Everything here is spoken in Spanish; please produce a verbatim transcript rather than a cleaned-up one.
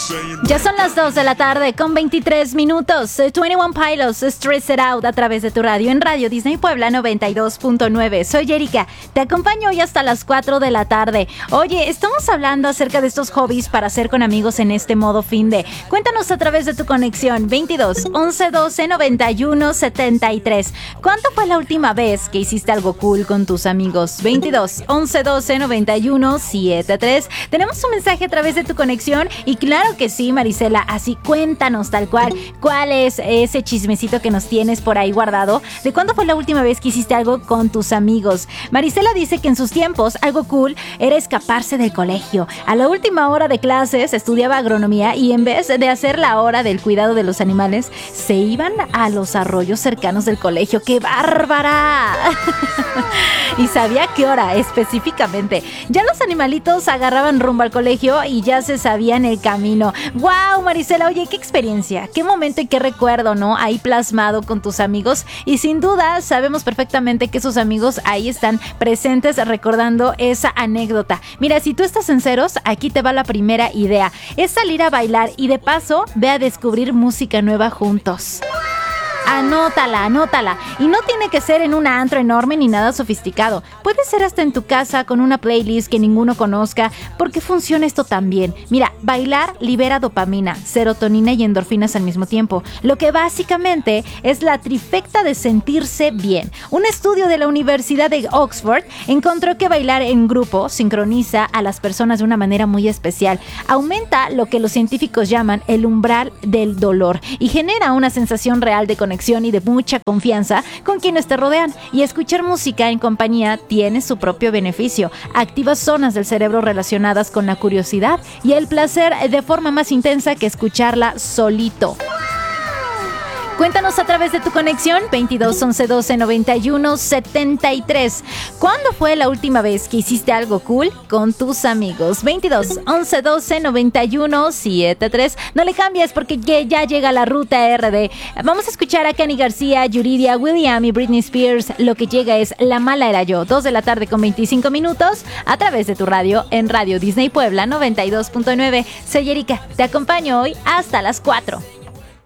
Ya son las dos de la tarde con veintitrés minutos. veintiuno Pilots, Stress It Out a través de tu radio en Radio Disney Puebla noventa y dos punto nueve. Soy Erika, te acompaño hoy hasta las cuatro de la tarde. Oye, estamos hablando acerca de estos hobbies para hacer con amigos en este modo fin de. Cuéntanos a través de tu conexión veintidós, once, doce, noventa y uno, setenta y tres. ¿Cuándo fue la última vez que hiciste algo cool con tus amigos? veintidós, once, doce, noventa y uno, setenta y tres. Tenemos un mensaje a través de tu conexión y claro que sí, Marisela, así cuéntanos tal cual, cuál es ese chismecito que nos tienes por ahí guardado, de cuándo fue la última vez que hiciste algo con tus amigos. Marisela dice que en sus tiempos algo cool era escaparse del colegio. A la última hora de clases estudiaba agronomía y en vez de hacer la hora del cuidado de los animales, se iban a los arroyos cercanos del colegio. ¡Qué bárbara! Y sabía qué hora específicamente. Ya los animalitos agarraban rumbo al colegio y ya se sabían el camino. ¡Wow, Marisela! Oye, qué experiencia, qué momento y qué recuerdo, ¿no? Ahí plasmado con tus amigos y sin duda sabemos perfectamente que esos amigos ahí están presentes recordando esa anécdota. Mira, si tú estás en ceros, aquí te va la primera idea. Es salir a bailar y de paso ve a descubrir música nueva juntos. Anótala, anótala. Y no tiene que ser en un antro enorme ni nada sofisticado. Puede ser hasta en tu casa con una playlist que ninguno conozca, porque funciona esto también. Mira, bailar libera dopamina, serotonina y endorfinas al mismo tiempo, lo que básicamente es la trifecta de sentirse bien. Un estudio de la Universidad de Oxford encontró que bailar en grupo sincroniza a las personas de una manera muy especial. Aumenta lo que los científicos llaman el umbral del dolor y genera una sensación real de conexión y de mucha confianza con quienes te rodean. Y escuchar música en compañía tiene su propio beneficio. Activa zonas del cerebro relacionadas con la curiosidad y el placer de forma más intensa que escucharla solito. Cuéntanos a través de tu conexión veintidós, once, doce, noventa y uno, setenta y tres. ¿Cuándo fue la última vez que hiciste algo cool con tus amigos? veintidós, once, doce, noventa y uno, setenta y tres. No le cambies porque ya llega la ruta R D. Vamos a escuchar a Kenny García, Yuridia, William y Britney Spears. Lo que llega es La Mala Era Yo. dos de la tarde con veinticinco minutos a través de tu radio en Radio Disney Puebla noventa y dos punto nueve. Soy Erika, te acompaño hoy hasta las cuatro.